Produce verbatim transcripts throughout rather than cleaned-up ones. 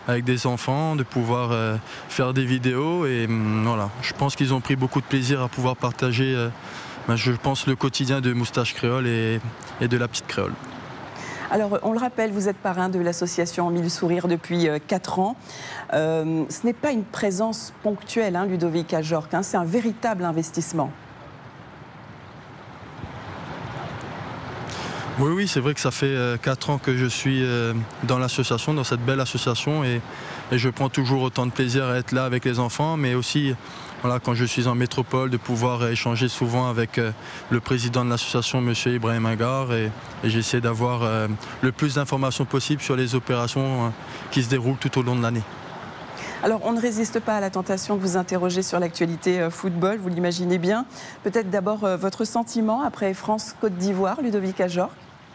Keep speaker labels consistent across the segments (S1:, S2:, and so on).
S1: avec des enfants, de pouvoir euh, faire des vidéos. Et hum, voilà, je pense qu'ils ont pris beaucoup de plaisir à pouvoir partager, euh, ben, je pense, le quotidien de Moustache Créole et, et de la petite créole.
S2: Alors, on le rappelle, vous êtes parrain de l'association Mille Sourires depuis quatre ans. Euh, ce n'est pas une présence ponctuelle, hein, Ludovic Ajorc, hein, c'est un véritable investissement.
S1: Oui, oui, c'est vrai que ça fait quatre ans que je suis dans l'association, dans cette belle association, et, et je prends toujours autant de plaisir à être là avec les enfants, mais aussi voilà, quand je suis en métropole, de pouvoir échanger souvent avec le président de l'association, M. Ibrahim Agar, et, et j'essaie d'avoir le plus d'informations possible sur les opérations qui se déroulent tout au long de l'année.
S2: Alors, on ne résiste pas à la tentation de vous interroger sur l'actualité football, vous l'imaginez bien. Peut-être d'abord votre sentiment après France-Côte d'Ivoire, Ludovic Ajorc.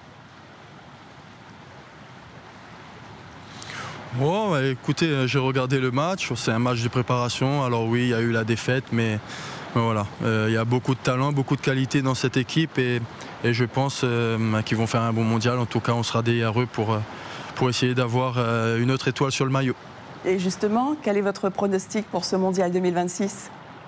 S1: Bon, bah, écoutez, j'ai regardé le match, c'est un match de préparation. Alors oui, il y a eu la défaite, mais, mais voilà, euh, il y a beaucoup de talent, beaucoup de qualité dans cette équipe, et, et je pense euh, qu'ils vont faire un bon mondial. En tout cas, on sera derrière eux pour, pour essayer d'avoir euh, une autre étoile sur le maillot.
S2: Et justement, quel est votre pronostic pour ce mondial deux mille vingt-six ?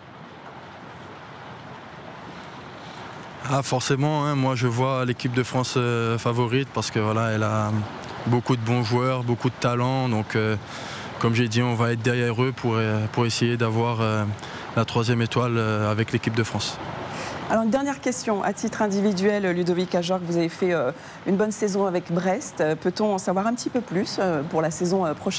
S1: Ah, forcément, hein, moi je vois l'équipe de France euh, favorite parce que voilà, elle a beaucoup de bons joueurs, beaucoup de talent. Donc, euh, comme j'ai dit, on va être derrière eux pour, pour essayer d'avoir euh, la troisième étoile euh, avec l'équipe de France.
S2: Alors, une dernière question. À titre individuel, Ludovic Ajorc, vous avez fait euh, une bonne saison avec Brest. Peut-on en savoir un petit peu plus euh, pour la saison euh, prochaine ?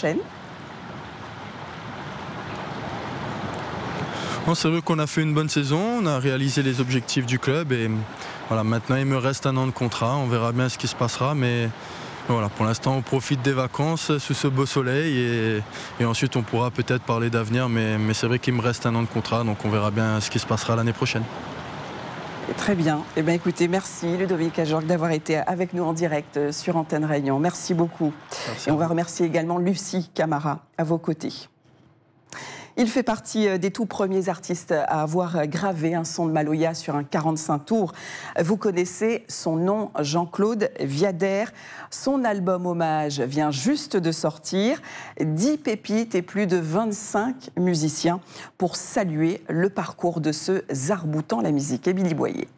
S1: C'est vrai qu'on a fait une bonne saison, on a réalisé les objectifs du club, et voilà, maintenant il me reste un an de contrat, on verra bien ce qui se passera, mais voilà, pour l'instant on profite des vacances sous ce beau soleil, et, et ensuite on pourra peut-être parler d'avenir, mais, mais c'est vrai qu'il me reste un an de contrat, donc on verra bien ce qui se passera l'année prochaine.
S2: Très bien. Eh bien, écoutez, merci Ludovic Ajorc d'avoir été avec nous en direct sur Antenne Réunion. Merci beaucoup. Merci. Et on va remercier également Lucie Camara à vos côtés. Il fait partie des tout premiers artistes à avoir gravé un son de Maloya sur un quarante-cinq tours. Vous connaissez son nom, Jean-Claude Viader. Son album hommage vient juste de sortir. dix pépites et plus de vingt-cinq musiciens pour saluer le parcours de ce Zarboutan la musique. Émilie Boyer.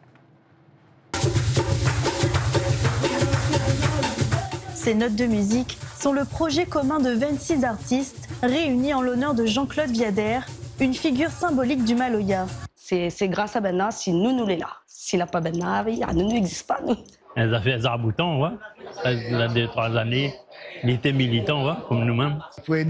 S3: Ces notes de musique sont le projet commun de vingt-six artistes réunis en l'honneur de Jean-Claude Viader, une figure symbolique du Maloya.
S4: C'est grâce à Benna si nous, nous l'est là. S'il n'a pas Benna, nous n'existe pas, nous.
S5: Les affaires Zarboutan, ouais. Il y a deux, trois années, il était militant, ouais, comme nous-mêmes.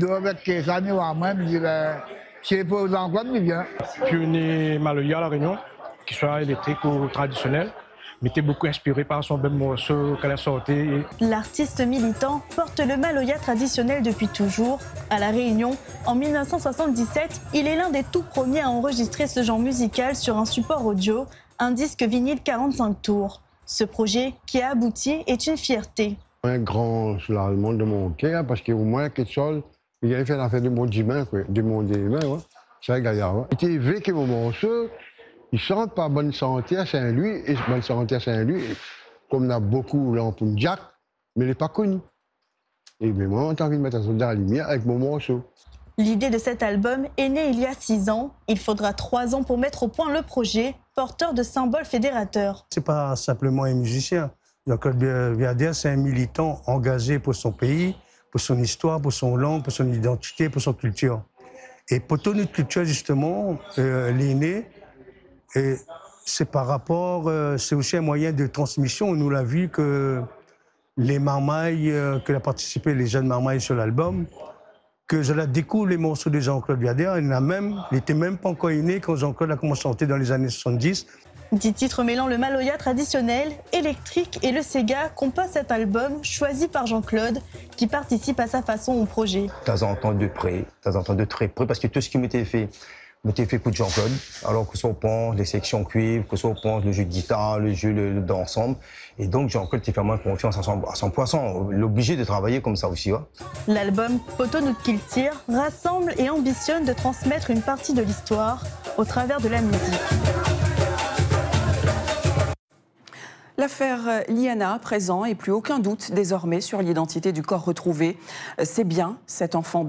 S6: Pionnier Maloya à La Réunion, qui soit électrique ou traditionnel. Mais était beaucoup inspiré par son bel morceau qu'elle a sorti.
S3: L'artiste militant porte le Maloya traditionnel depuis toujours. À La Réunion, en mille neuf cent soixante-dix-sept, il est l'un des tout premiers à enregistrer ce genre musical sur un support audio, un disque vinyle quarante-cinq tours. Ce projet, qui a abouti, est une fierté.
S7: Un grand soulagement de mon cœur, parce qu'au moins, quelque chose, il a fait l'affaire du monde humain, quoi. Du monde humain, ouais. C'est un gaillard, ouais. Il était vécu mon morceau. Ils chantent par Bonne Santé à Saint-Louis, et Bonne Santé à Saint-Louis, comme on a beaucoup là en Punjab, mais il n'est pas connu. Et bien moi, j'ai envie de mettre ça dans la lumière avec mon morceau.
S3: L'idée de cet album est née il y a six ans. Il faudra trois ans pour mettre au point le projet, porteur de symboles fédérateurs.
S8: Ce n'est pas simplement un musicien. Jean-Claude Viader, c'est un militant engagé pour son pays, pour son histoire, pour son langue, pour son identité, pour son culture. Et pour toute notre culture, justement, euh, l'aîné, et c'est par rapport, euh, c'est aussi un moyen de transmission. Nous l'avons vu que les marmailles, euh, que a participé les jeunes marmailles sur l'album, que je la découvre les morceaux de Jean-Claude Viader. Il n'a même, il n'était même pas encore né quand Jean-Claude a commencé à chanter dans les années soixante-dix.
S3: Dix titres mêlant le Maloya traditionnel, électrique et le Sega composent cet album choisi par Jean-Claude, qui participe à sa façon au projet.
S9: De temps en temps de près, de temps en temps de très près, parce que tout ce qui m'était fait, m'était fait pour Jean-Claude, alors que ce soit au pense les sections cuivre, que ce soit au pense le jeu de guitare, le jeu le, d'ensemble. Et donc Jean-Claude t'est fait moins confiance à son, à son poisson, l'obligé de travailler comme ça aussi. Ouais.
S3: L'album Poto Nous Qu'il Tire rassemble et ambitionne de transmettre une partie de l'histoire au travers de la musique.
S2: L'affaire Liana, à présent, et plus aucun doute désormais sur l'identité du corps retrouvé. C'est bien cet enfant de